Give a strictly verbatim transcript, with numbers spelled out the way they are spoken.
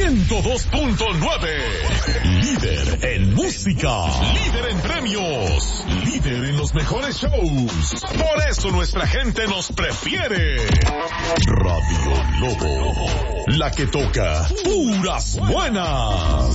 ciento dos punto nueve. Líder en música. Líder en premios. Líder en los mejores shows. Por eso nuestra gente nos prefiere. Radio Lobo. La que toca puras buenas.